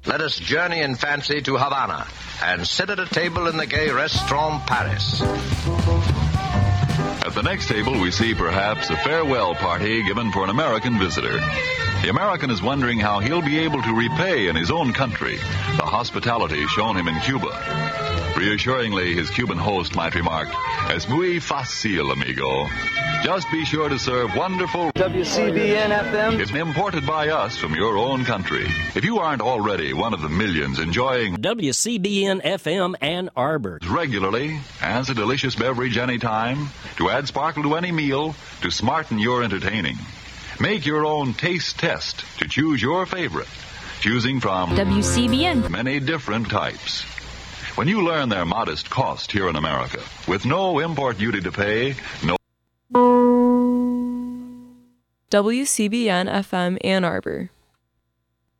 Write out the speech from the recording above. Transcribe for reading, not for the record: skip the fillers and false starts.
Let us journey in fancy to Havana and sit at a table in the gay Restaurant Paris. At the next table, we see perhaps a farewell party given for an American visitor. The American is wondering how he'll be able to repay in his own country the hospitality shown him in Cuba. Reassuringly, his Cuban host might remark, "Es muy fácil, amigo. Just be sure to serve wonderful WCBN-FM. It's imported by us from your own country. If you aren't already one of the millions enjoying WCBN-FM Ann Arbor regularly, as a delicious beverage anytime, to add sparkle to any meal, to smarten your entertaining. Make your own taste test to choose your favorite, choosing from WCBN. Many different types. When you learn their modest cost here in America, with no import duty to pay, no WCBN-FM Ann Arbor.